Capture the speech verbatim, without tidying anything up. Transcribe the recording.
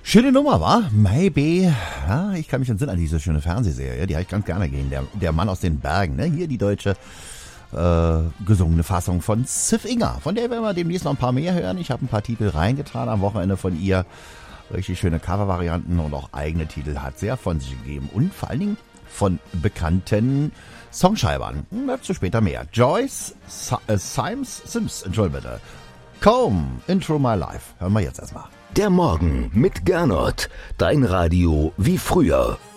Schöne Nummer, wa? Maybe. Ja, ich kann mich entsinnen an diese schöne Fernsehserie, die habe ich ganz gerne gesehen. Der, der Mann aus den Bergen, ne? Hier die deutsche äh, gesungene Fassung von Ziff Inga. Von der werden wir demnächst noch ein paar mehr hören. Ich habe ein paar Titel reingetan am Wochenende von ihr. Richtig schöne Covervarianten und auch eigene Titel hat sehr von sich gegeben. Und vor allen Dingen von bekannten Songschreibern. Dazu später mehr. Joyce Sa- äh, Symes, Sims, Entschuldigung bitte. Comb, Intro My Life. Hören wir jetzt erstmal. Der Morgen mit Gernot. Dein Radio wie früher.